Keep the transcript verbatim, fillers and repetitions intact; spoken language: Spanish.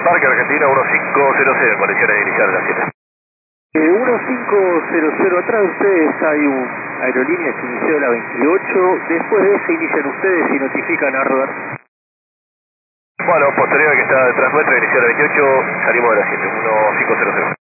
Parque Argentina uno cinco cero cero, condiciones iniciales de la siete. Eh, uno cinco cero cero, atrás de ustedes hay un aerolínea que inició la veintiocho, después de ese inician ustedes y notifican a Robert. Bueno, posterior que está detrás nuestra, inició la veintiocho, salimos de la siete, uno cinco cero cero.